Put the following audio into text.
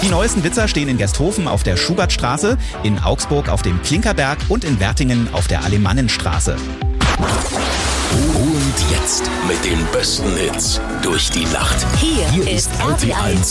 Die neuesten Witzer stehen in Gersthofen auf der Schubertstraße, in Augsburg auf dem Klinkerberg und in Wertingen auf der Alemannenstraße. Und jetzt mit den besten Hits durch die Nacht. Hier ist RTL